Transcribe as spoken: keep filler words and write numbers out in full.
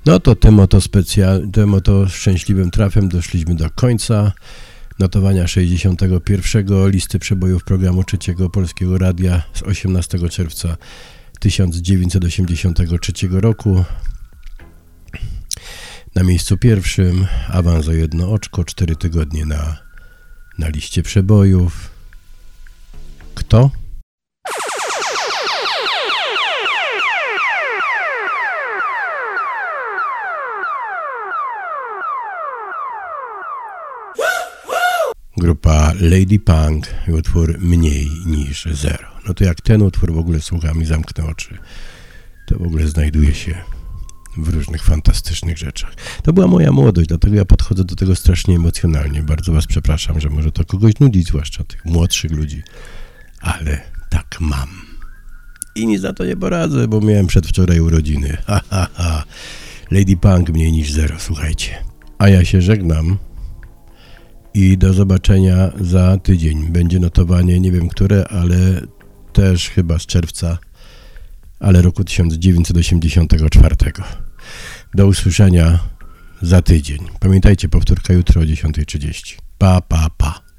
No to tym oto, specjal, tym oto szczęśliwym trafem doszliśmy do końca notowania sześćdziesiątego pierwszego listy przebojów programu Trzeciego Polskiego Radia z osiemnastego czerwca tysiąc dziewięćset osiemdziesiątego trzeciego roku. Na miejscu pierwszym awans o jedno oczko, cztery tygodnie na, na liście przebojów. Kto? Grupa Lady Punk i utwór Mniej niż zero. No to jak ten utwór w ogóle słucham i zamknę oczy, to w ogóle znajduje się w różnych fantastycznych rzeczach. To była moja młodość, dlatego ja podchodzę do tego strasznie emocjonalnie. Bardzo was przepraszam, że może to kogoś nudzić, zwłaszcza tych młodszych ludzi, ale tak mam. I nic za to nie poradzę, bo miałem przedwczoraj urodziny. Ha, ha, ha. Lady Punk Mniej niż zero, słuchajcie. A ja się żegnam. I do zobaczenia za tydzień. Będzie notowanie, nie wiem które, ale też chyba z czerwca, ale roku tysiąc dziewięćset osiemdziesiątego czwartego. Do usłyszenia za tydzień. Pamiętajcie, powtórka jutro o dziesiąta trzydzieści. Pa, pa, pa.